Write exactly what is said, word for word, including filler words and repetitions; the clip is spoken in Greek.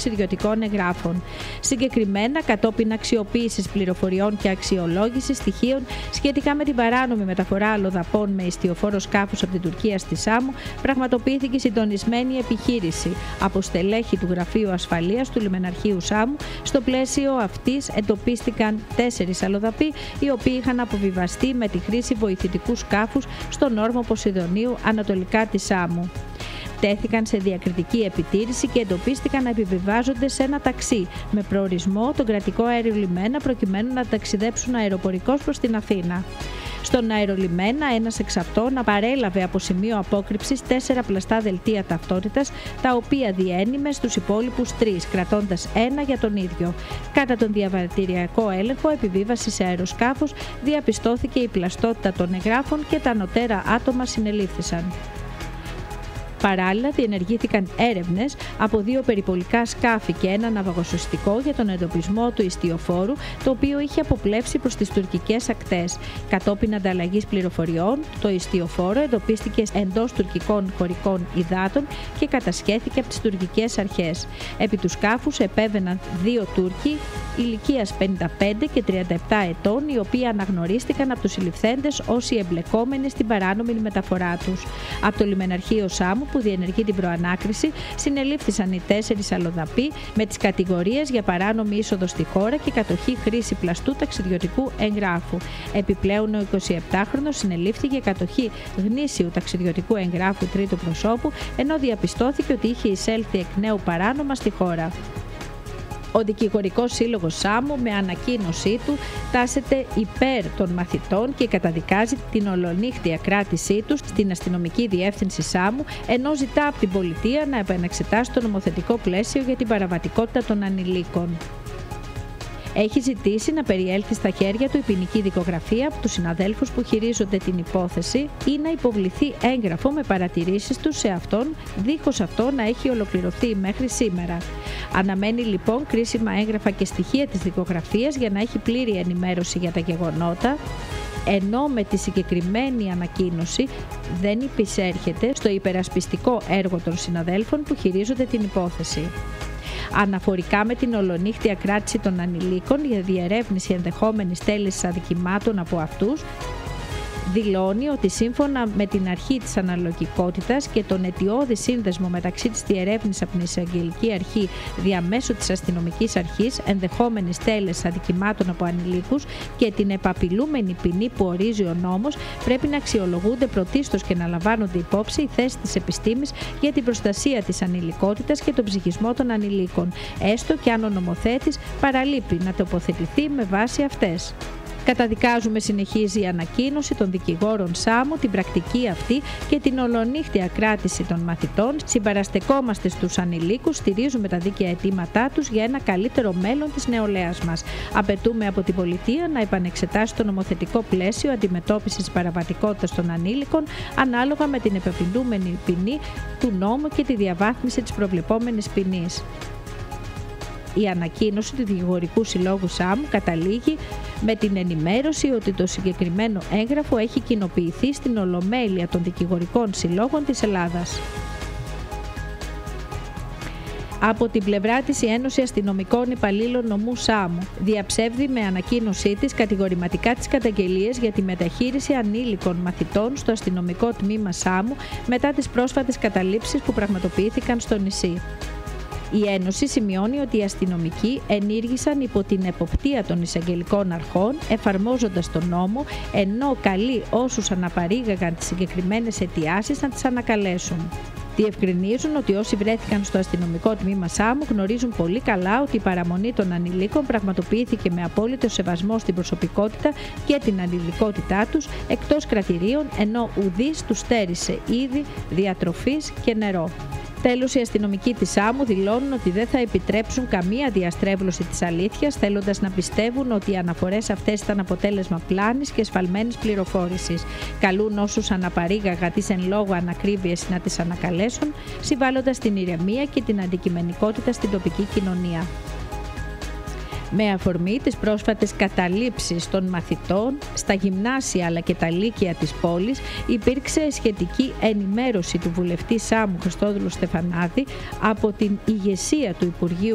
ταξιδιωτικών εγγράφων. Συγκεκριμένα, κατόπιν αξιοποίησης πληροφοριών και αξιολόγησης στοιχείων σχετικά με την παράνομη μεταφορά αλλοδαπών με ιστιοφόρο σκάφους από την Τουρκία στη Σάμο, πραγματοποιήθηκε συντονισμένη επιχείρηση από στελέχη του Γραφείου Ασφαλείας του Λιμεναρχείου Σάμου. Στο πλαίσιο αυτής εντοπίστηκαν τέσσερις αλλοδαποί, οι οποίοι είχαν αποβιβαστεί με τη χρήση βοηθητικού σκάφους στον όρμο Ποσειδονίου ανατολικά της Σάμου. Τέθηκαν σε διακριτική επιτήρηση και εντοπίστηκαν να επιβιβάζονται σε ένα ταξί με προορισμό τον κρατικό αέριο λιμένα, προκειμένου να ταξιδέψουν αεροπορικώς προς την Αθήνα. Στον αερολιμένα, ένας εξ αυτών παρέλαβε από σημείο απόκρυψης τέσσερα πλαστά δελτία ταυτότητας, τα οποία διένυμε στους υπόλοιπους τρεις, κρατώντας ένα για τον ίδιο. Κατά τον διαβατηριακό έλεγχο επιβίβαση σε αεροσκάφος, διαπιστώθηκε η πλαστότητα των εγγράφων και τα ανωτέρα άτομα συνελήφθησαν. Παράλληλα, διενεργήθηκαν έρευνες από δύο περιπολικά σκάφη και ένα ναυαγοσωστικό για τον εντοπισμό του ιστιοφόρου, το οποίο είχε αποπλεύσει προς τις τουρκικές ακτές. Κατόπιν ανταλλαγής πληροφοριών, το ιστιοφόρο εντοπίστηκε εντός τουρκικών χωρικών υδάτων και κατασχέθηκε από τις τουρκικές αρχές. Επί του σκάφους επέβαιναν δύο Τούρκοι ηλικίας πενήντα πέντε και τριάντα επτά ετών, οι οποίοι αναγνωρίστηκαν από τους συλληφθέντες ως οι εμπλεκόμενοι στην παράνομη μεταφορά τους. Από το Λιμεναρχείο Σάμου, που διενεργεί την προανάκριση, συνελήφθησαν οι τέσσερις αλλοδαποί με τις κατηγορίες για παράνομη είσοδο στη χώρα και κατοχή χρήση πλαστού ταξιδιωτικού εγγράφου. Επιπλέον, ο εικοσιεπτάχρονος συνελήφθηκε κατοχή γνήσιου ταξιδιωτικού εγγράφου τρίτου προσώπου, ενώ διαπιστώθηκε ότι είχε εισέλθει εκ νέου παράνομα στη χώρα. Ο Δικηγορικός Σύλλογος Σάμου, με ανακοίνωσή του, τάσεται υπέρ των μαθητών και καταδικάζει την ολονύχτια κράτησή τους στην αστυνομική διεύθυνση Σάμου, ενώ ζητά από την πολιτεία να επανεξετάσει το νομοθετικό πλαίσιο για την παραβατικότητα των ανηλίκων. Έχει ζητήσει να περιέλθει στα χέρια του η ποινική δικογραφία από τους συναδέλφους που χειρίζονται την υπόθεση ή να υποβληθεί έγγραφο με παρατηρήσεις τους σε αυτόν, δίχως αυτό να έχει ολοκληρωθεί μέχρι σήμερα. Αναμένει λοιπόν κρίσιμα έγγραφα και στοιχεία της δικογραφίας για να έχει πλήρη ενημέρωση για τα γεγονότα, ενώ με τη συγκεκριμένη ανακοίνωση δεν υπησέρχεται στο υπερασπιστικό έργο των συναδέλφων που χειρίζονται την υπόθεση. Αναφορικά με την ολονύχτια κράτηση των ανηλίκων για διερεύνηση ενδεχόμενης τέλεσης αδικημάτων από αυτούς, δηλώνει ότι σύμφωνα με την αρχή της αναλογικότητας και τον αιτιώδη σύνδεσμο μεταξύ της διερεύνησης από την εισαγγελική αρχή διαμέσου της αστυνομικής αρχής ενδεχόμενης τέλεσης αδικημάτων από ανηλίκους και την επαπειλούμενη ποινή που ορίζει ο νόμος, πρέπει να αξιολογούνται πρωτίστως και να λαμβάνονται υπόψη η θέση της επιστήμης για την προστασία της ανηλικότητας και τον ψυχισμό των ανηλίκων, έστω και αν ο νομοθέτης παραλείπει να τοποθετηθεί με βάση αυτές. Καταδικάζουμε, συνεχίζει η ανακοίνωση των δικηγόρων Σάμου, την πρακτική αυτή και την ολονύχτια κράτηση των μαθητών. Συμπαραστεκόμαστε στους ανηλίκους, στηρίζουμε τα δίκαια αιτήματά τους για ένα καλύτερο μέλλον της νεολαίας μας. Απαιτούμε από την πολιτεία να επανεξετάσει το νομοθετικό πλαίσιο αντιμετώπισης της παραβατικότητας των ανήλικων ανάλογα με την επαπειλούμενη ποινή του νόμου και τη διαβάθμιση της προβλεπόμενης ποινής. Η ανακοίνωση του Δικηγορικού Συλλόγου Σάμου καταλήγει με την ενημέρωση ότι το συγκεκριμένο έγγραφο έχει κοινοποιηθεί στην Ολομέλεια των Δικηγορικών Συλλόγων της Ελλάδας. Από την πλευρά της, η Ένωση Αστυνομικών Υπαλλήλων Νομού Σάμου διαψεύδει με ανακοίνωσή της κατηγορηματικά τις καταγγελίες για τη μεταχείριση ανήλικων μαθητών στο αστυνομικό τμήμα Σάμου μετά τις πρόσφατες καταλήψεις που πραγματοποιήθηκαν στο νησί. Η Ένωση σημειώνει ότι οι αστυνομικοί ενήργησαν υπό την εποπτεία των εισαγγελικών αρχών, εφαρμόζοντας τον νόμο, ενώ καλεί όσους αναπαρήγαγαν τις συγκεκριμένες αιτιάσεις να τις ανακαλέσουν. Διευκρινίζουν ότι όσοι βρέθηκαν στο αστυνομικό τμήμα Σάμου γνωρίζουν πολύ καλά ότι η παραμονή των ανηλίκων πραγματοποιήθηκε με απόλυτο σεβασμό στην προσωπικότητα και την ανηλικότητά τους εκτός κρατηρίων, ενώ ουδής τους στέρισε είδη, διατροφής και νερό. Τέλος, οι αστυνομικοί της Σάμου δηλώνουν ότι δεν θα επιτρέψουν καμία διαστρέβλωση της αλήθειας, θέλοντας να πιστεύουν ότι οι αναφορές αυτές ήταν αποτέλεσμα πλάνης και εσφαλμένης πληροφόρησης. Καλούν όσους αναπαρήγαγαν τις εν λόγω ανακρίβειες να τις ανακαλέσουν, συμβάλλοντας την ηρεμία και την αντικειμενικότητα στην τοπική κοινωνία. Με αφορμή τις πρόσφατες καταλήψεις των μαθητών στα γυμνάσια αλλά και τα λύκεια της πόλης, υπήρξε σχετική ενημέρωση του βουλευτή Σάμου Χριστόδουλου Στεφανάδη από την ηγεσία του Υπουργείου